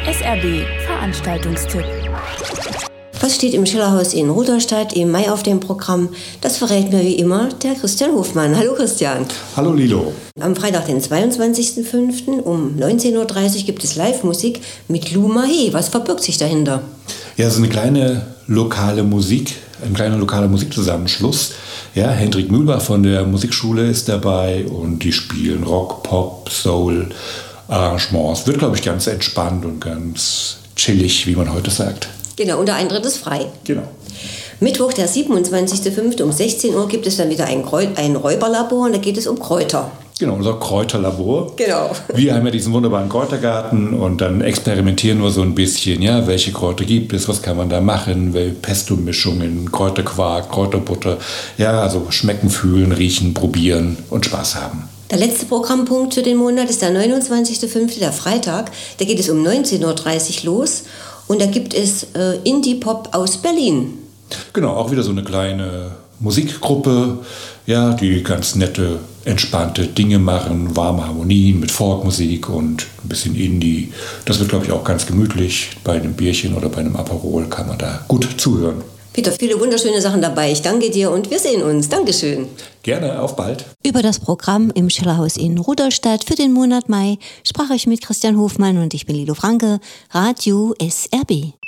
SRB Veranstaltungstipp. Was steht im Schillerhaus in Rudolstadt im Mai auf dem Programm? Das verrät mir wie immer der Christian Hofmann. Hallo Christian. Hallo Lilo. Am Freitag, den 22.05. um 19.30 Uhr gibt es Live-Musik mit Lou Mahe. Was verbirgt sich dahinter? Ja, so ein kleiner lokaler Musikzusammenschluss. Ja, Hendrik Mühlbach von der Musikschule ist dabei und die spielen Rock, Pop, Soul, Arrangements. Wird, glaube ich, ganz entspannt und ganz chillig, wie man heute sagt. Genau, und der Eintritt ist frei. Genau. Mittwoch, der 27.05. um 16 Uhr gibt es dann wieder ein Räuberlabor und da geht es um Kräuter. Genau, unser Kräuterlabor. Genau. Wir haben ja diesen wunderbaren Kräutergarten und dann experimentieren wir so ein bisschen, ja, welche Kräuter gibt es, was kann man da machen, Pesto-Mischungen, Kräuterquark, Kräuterbutter, ja, also schmecken, fühlen, riechen, probieren und Spaß haben. Der letzte Programmpunkt für den Monat ist der 29.05., der Freitag. Da geht es um 19.30 Uhr los und da gibt es Indie-Pop aus Berlin. Genau, auch wieder so eine kleine Musikgruppe, ja, die ganz nette, entspannte Dinge machen, warme Harmonien mit Folkmusik und ein bisschen Indie. Das wird, glaube ich, auch ganz gemütlich. Bei einem Bierchen oder bei einem Aperol kann man da gut zuhören. Peter, viele wunderschöne Sachen dabei. Ich danke dir und wir sehen uns. Dankeschön. Gerne, auf bald. Über das Programm im Schillerhaus in Rudolstadt für den Monat Mai sprach ich mit Christian Hofmann und ich bin Lilo Franke, Radio SRB.